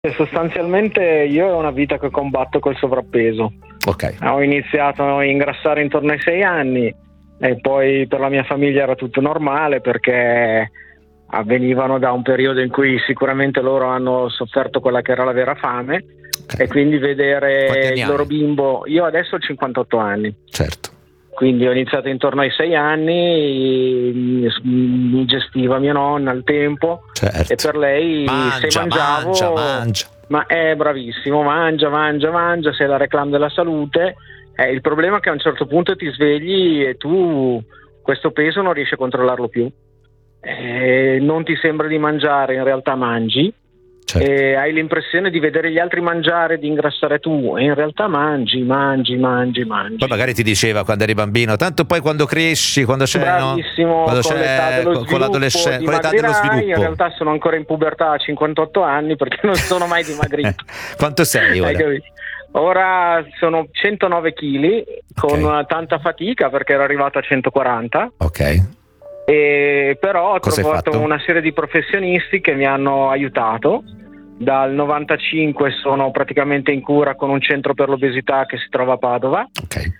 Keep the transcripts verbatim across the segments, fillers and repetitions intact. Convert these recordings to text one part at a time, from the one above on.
E sostanzialmente io ho una vita che combatto col sovrappeso. Ok. Ho iniziato a ingrassare intorno ai sei anni e poi per la mia famiglia era tutto normale perché avvenivano da un periodo in cui sicuramente loro hanno sofferto quella che era la vera fame, okay. E quindi Quanti vedere anni il loro hai? bimbo, io adesso ho cinquantotto anni. Certo. Quindi ho iniziato intorno ai sei anni, mi gestiva mia nonna al tempo, Certo. e per lei mangia, se mangiavo, mangia, mangia. ma è bravissimo, mangia, mangia, mangia, sei la reclame della salute. Eh, il problema è che a un certo punto ti svegli e tu questo peso non riesci a controllarlo più, eh, non ti sembra di mangiare, in realtà mangi. Certo. E hai l'impressione di vedere gli altri mangiare, di ingrassare tu, e in realtà mangi, mangi, mangi, mangi. Poi magari ti diceva quando eri bambino, tanto poi quando cresci, quando c'è, bravissimo, no? Quando con c'è l'età dello con l'adolescenza, con l'età dello dimagrirai. sviluppo. In realtà sono ancora in pubertà a cinquantotto anni perché non sono mai dimagrito. Quanto sei ora? Hai capito? Ora sono centonove chili, con Ok. tanta fatica perché ero arrivato a centoquaranta. Ok. E però ho Cosa hai trovato fatto? una serie di professionisti che mi hanno aiutato. Dal novantacinque sono praticamente in cura con un centro per l'obesità che si trova a Padova. Ok.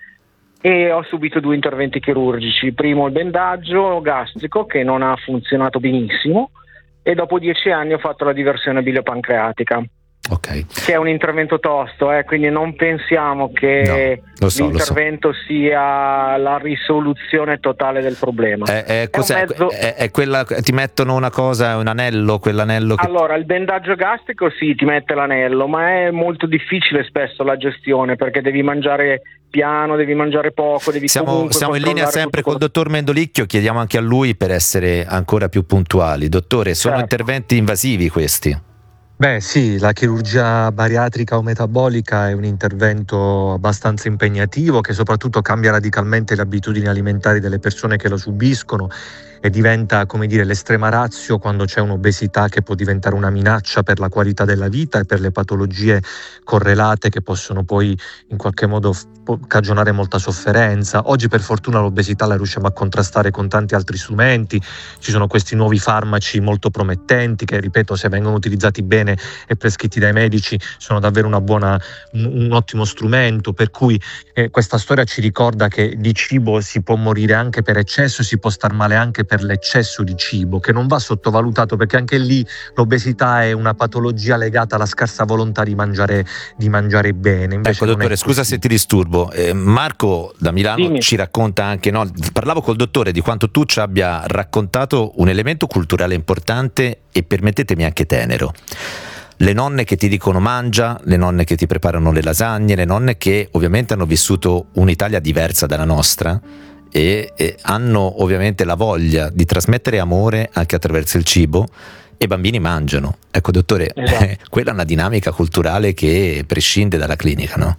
E ho subito due interventi chirurgici, primo il bendaggio gastrico che non ha funzionato benissimo, e dopo dieci anni ho fatto la diversione biliopancreatica. Ok. Che è un intervento tosto, eh, quindi non pensiamo che no, lo so, l'intervento lo so. sia la risoluzione totale del problema. È, è, cos'è? È un mezzo... è, è quella, ti mettono una cosa, un anello, quell'anello che... Allora, il bendaggio gastrico sì, ti mette l'anello, ma è molto difficile spesso la gestione perché devi mangiare piano, devi mangiare poco, devi siamo, comunque siamo in linea sempre col quello... dottor Mendolicchio, chiediamo anche a lui per essere ancora più puntuali. Dottore, sono certo. interventi invasivi questi? Beh sì, la chirurgia bariatrica o metabolica è un intervento abbastanza impegnativo che soprattutto cambia radicalmente le abitudini alimentari delle persone che lo subiscono e diventa, come dire, l'estrema ratio quando c'è un'obesità che può diventare una minaccia per la qualità della vita e per le patologie correlate che possono poi in qualche modo f- cagionare molta sofferenza. Oggi per fortuna l'obesità la riusciamo a contrastare con tanti altri strumenti, ci sono questi nuovi farmaci molto promettenti che, ripeto, se vengono utilizzati bene e prescritti dai medici sono davvero una buona, un, un ottimo strumento, per cui eh, questa storia ci ricorda che di cibo si può morire anche per eccesso, si può star male anche per l'eccesso di cibo, che non va sottovalutato perché anche lì l'obesità è una patologia legata alla scarsa volontà di mangiare, di mangiare bene. Invece ecco dottore, scusa se ti disturbo, eh, Marco da Milano Dimmi. ci racconta anche, no, parlavo col dottore di quanto tu ci abbia raccontato un elemento culturale importante e permettetemi anche tenero. Le nonne che ti dicono mangia, le nonne che ti preparano le lasagne, le nonne che ovviamente hanno vissuto un'Italia diversa dalla nostra e, e hanno ovviamente la voglia di trasmettere amore anche attraverso il cibo, e i bambini mangiano. Ecco dottore, esatto. eh, quella è una dinamica culturale che prescinde dalla clinica, no?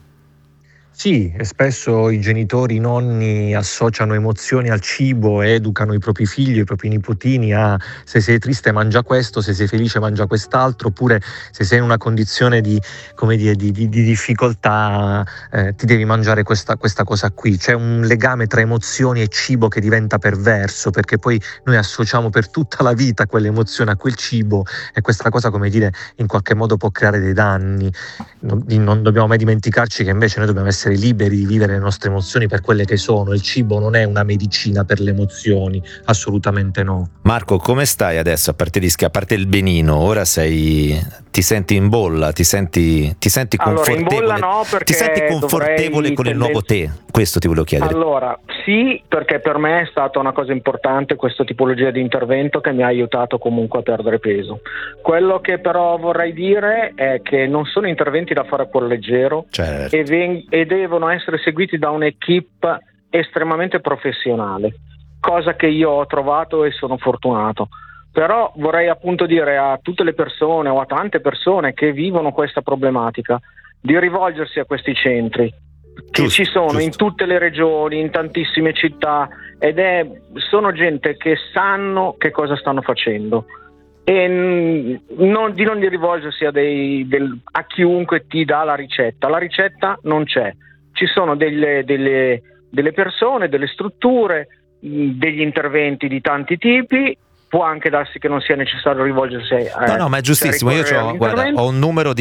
Sì, e spesso i genitori, i nonni associano emozioni al cibo e educano i propri figli, i propri nipotini a se sei triste mangia questo, se sei felice mangia quest'altro, oppure se sei in una condizione di, come dire, di, di, di difficoltà eh, ti devi mangiare questa, questa cosa qui. C'è un legame tra emozioni e cibo che diventa perverso, perché poi noi associamo per tutta la vita quelle emozioni a quel cibo e questa cosa, come dire, in qualche modo può creare dei danni. Non, non dobbiamo mai dimenticarci che invece noi dobbiamo essere liberi di vivere le nostre emozioni per quelle che sono. Il cibo non è una medicina per le emozioni, assolutamente no. Marco, come stai adesso, a parte, a parte il benino? Ora sei, ti senti in bolla, ti senti, ti senti allora, confortevole? in bolla no, perché ti senti confortevole con il nuovo te? Questo ti volevo chiedere. Allora, sì, perché per me è stata una cosa importante questa tipologia di intervento che mi ha aiutato comunque a perdere peso. Quello che però vorrei dire è che non sono interventi da fare a cuore leggero, certo. e, ven- e devono essere seguiti da un'equipe estremamente professionale, cosa che io ho trovato e sono fortunato. Però vorrei appunto dire a tutte le persone o a tante persone che vivono questa problematica di rivolgersi a questi centri che giusto, ci sono giusto. in tutte le regioni, in tantissime città, ed è sono gente che sanno che cosa stanno facendo, e non, di non di rivolgersi a, dei, del, a chiunque ti dà la ricetta. La ricetta non c'è, ci sono delle, delle, delle persone, delle strutture, degli interventi di tanti tipi. può anche darsi che non sia necessario rivolgersi a no no ma è giustissimo, io c'ho, guarda, ho un numero di